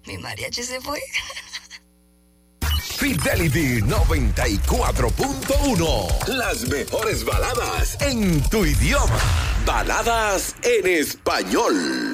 Mi mariachi se fue. Fidelity 94.1. Las mejores baladas en tu idioma. Baladas en español.